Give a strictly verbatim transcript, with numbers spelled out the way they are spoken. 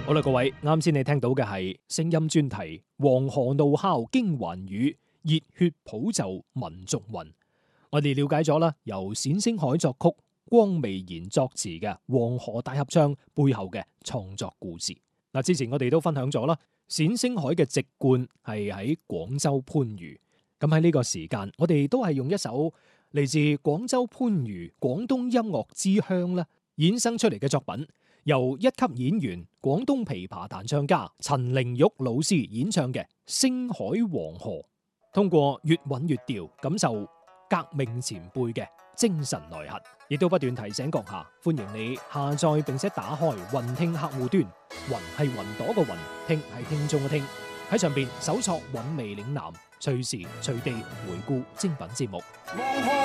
好啦，各位，啱先你聽到嘅係聲音專題《黃河怒哮驚寰宇，熱血普就民族魂》。我哋了解咗啦，由冼星海作曲、光未然作詞嘅《黃河大合唱》背後嘅創作故事。嗱，之前我哋都分享咗啦，冼星海嘅籍貫係喺廣州番禺。咁喺呢個時間，我哋都係用一首嚟自廣州番禺廣東音樂之鄉啦衍生出嚟嘅作品。由一級演員、廣東琵琶彈唱家陳玲玉老師演唱嘅《星海黃河》，通過越韻越調，感受革命前輩嘅精神內核，亦都不斷提醒閣下，歡迎你下載並且打開雲聽客戶端，雲係雲朵個雲，聽係聽眾嘅聽，喺上邊搜索韻味嶺南，隨時隨地回顧精品節目。